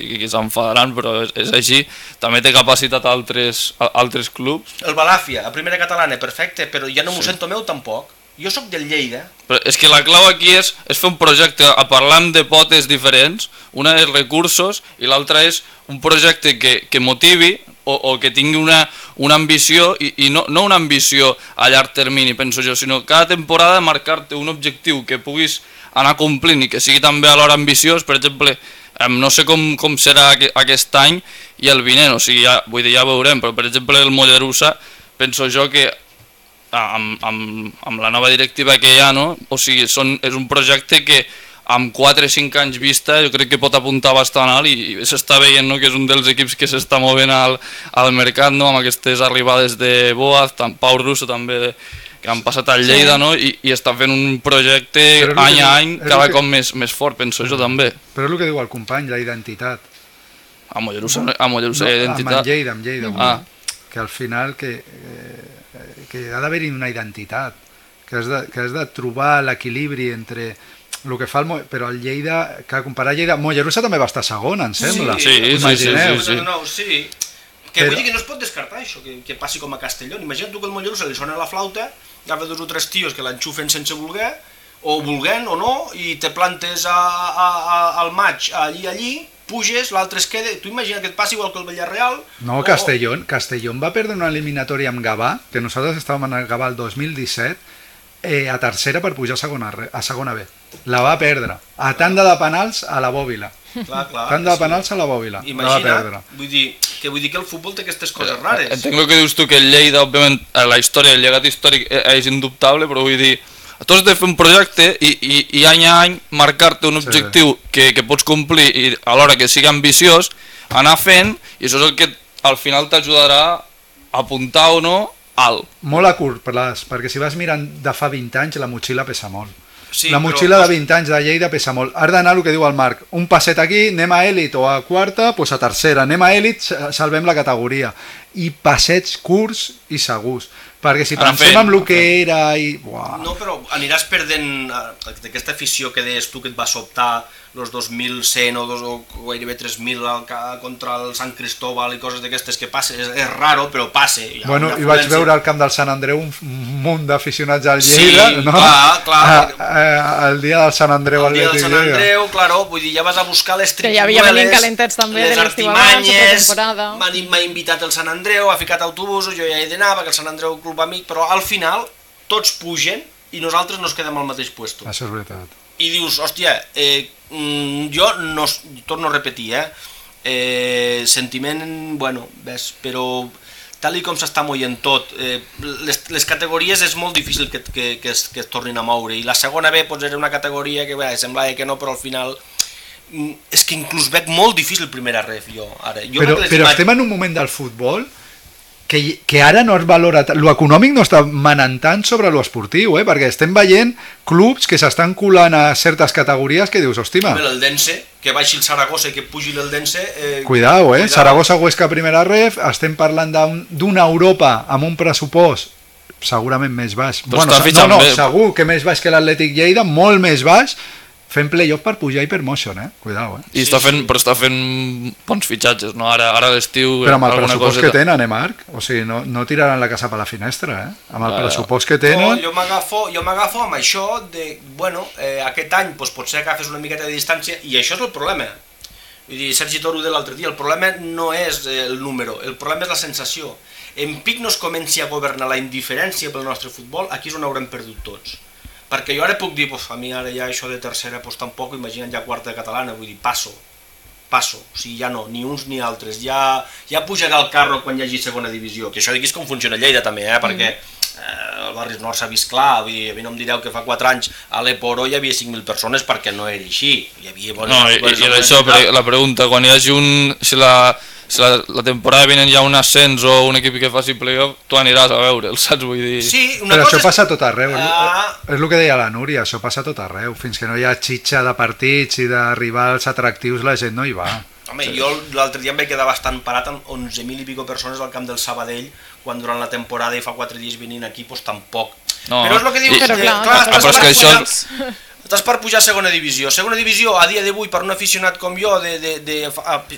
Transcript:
i s'enfadaran, però és així. També té capacitat altres clubs. El Balàfia, a primera catalana, perfecte, però ja no m'ho sento meu tampoc. Jo sóc del Lleida. Però és que la clau aquí és fer un projecte, parlant de potes diferents, una és recursos i l'altra és un projecte que motivi o que tingui una ambició, i no una ambició a llarg termini, penso jo, sinó cada temporada marcar-te un objectiu que puguis anar complint i que sigui també alhora ambiciós. Per exemple, no sé com serà aquest any i el vinent, o sigui, vull dir, ja veurem, però per exemple el Mollerussa penso jo que amb la nova directiva que hi ha, no? O sigui, és un projecte que amb 4 o 5 anys vista jo crec que pot apuntar bastant alt i s'està veient, no? Que és un dels equips que s'està movent al mercat, no? Amb aquestes arribades de Boaz, Pau Russo també, que han passat al Lleida, no? I està fent un projecte any a any cada cop més fort, penso jo també. Però és el que diu el company, la identitat. A Mollerussa hi ha identitat. Amb Lleida. Que al final que ha d'haver-hi una identitat, que has de trobar l'equilibri entre el que fa però el Lleida, que comparar Lleida, Mollerussa també va estar segona, em sembla. Sí. Que vull dir que no es pot descartar això, que passi com a Castelló. Imagina't tu que el Mollerussa li sona la flauta, agafa 2 o 3 tios que l'enxufen sense voler, o volent o no, i te plantes al maig allí, puges, l'altre es queda. Tu imagina que et passi igual que el Villarreal. No, Castellón va perdre una eliminatòria amb Gavà, que nosaltres estàvem en el Gavà el 2017, a tercera per pujar a segona B. La va perdre. A tanda de penals a la Bòbila. Tanda de penals a la Bòbila. Imagina, vull dir que el futbol té aquestes coses rares. Entenc el que dius tu, que el Lleida, òbviament, la història, el llegat històric és indubtable, però vull dir, tu has de fer un projecte i any a any marcar-te un objectiu que pots complir i alhora que sigui ambiciós, anar fent, i això és el que al final t'ajudarà a apuntar o no alt. Molt a curt, perquè si vas mirant de fa 20 anys la motxilla pesa molt. La motxilla de 20 anys de Lleida pesa molt. Has d'anar el que diu el Marc, un passet aquí, anem a èlit o a quarta, doncs a tercera, anem a èlit, salvem la categoria. I passets curts i segurs. Perquè si pensem en el que era i... No, però aniràs perdent aquesta afició que deies tu que et va sobtar els 2.100 o gairebé 3.000 contra el Sant Cristóbal i coses d'aquestes que passa, és raro però passa. Bueno, i vaig veure al camp del Sant Andreu un munt d'aficionats al Lleida, no? Sí, clar. El dia del Sant Andreu al Lleida. El dia del Sant Andreu, claro, vull dir, ja vas a buscar les triquiñueles, que ja havia venint calentats també de artimanyes, m'ha invitat el Sant Andreu, ha ficat autobusos, jo ja he d'anar perquè el Sant Andreu club amic, però al final tots pugen i nosaltres nos quedem al mateix puesto. Això és veritat. I dius, hòstia, jo no, torno a repetir, sentiment, bueno, ves, però tal com s'està moient tot, les categories és molt difícil que es tornin a moure, i la segona B potser era una categoria que semblava que no, però al final és que inclús veig molt difícil primera ref, jo ara. Però estem en un moment del futbol que ara no es valora, l'econòmic no està manant tant sobre l'esportiu, perquè estem veient clubs que s'estan colant a certes categories que dius, hòstima... El Dense, que baixi el Saragossa i que pugi el Dense... Cuidao, Saragossa-Huesca primera ref, estem parlant d'una Europa amb un pressupost segurament més baix. Segur que més baix que l'Atlètic Lleida, molt més baix, fent playoff per pujar i per motion, cuidao, I està fent bons fitxatges, no? Ara l'estiu... Però amb el pressupost que tenen, Marc? O sigui, no tiraran la casa per la finestra, Amb el pressupost que tenen... Jo m'agafo amb això de, bueno, aquest any potser agafes una miqueta de distància, i això és el problema. Vull dir, Sergi Toro de l'altre dia, el problema no és el número, el problema és la sensació. En pic no es comenci a governar la indiferència pel nostre futbol, aquí és on haurem perdut tots. Perquè jo ara puc dir, a mi ara ja això de tercera tampoc, imagina't ja quarta catalana, vull dir, passo, o sigui, ja no, ni uns ni altres, ja pujarà el carro quan hi hagi segona divisió, que això d'aquí és com funciona Lleida també, perquè el barri nord s'ha vist clar, vull dir, a mi no em direu que fa 4 anys a l'Eporo hi havia 5.000 persones perquè no era així, hi havia... No, i d'això, la pregunta, quan hi hagi si la temporada vinent hi ha un ascens o un equip que faci playoff, tu aniràs a veure, saps? Vull dir... Però això passa a tot arreu, és el que deia la Núria, això passa a tot arreu, fins que no hi ha xitxa de partits i de rivals atractius la gent no hi va. Home, jo l'altre dia em vaig quedar bastant parat amb 11.000 i pico persones al camp del Sabadell, quan durant la temporada i fa 4 dies venint aquí, doncs tampoc. Però és el que dius, clar, estàs per pujar a segona divisió. Segona divisió, a dia d'avui, per un aficionat com jo,